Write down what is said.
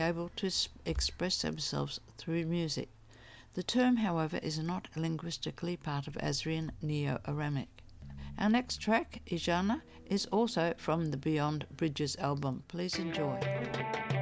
able to express themselves through music. The term, however, is not linguistically part of Assyrian Neo-Aramic. Our next track, Ijana, is also from the Beyond Bridges album. Please enjoy.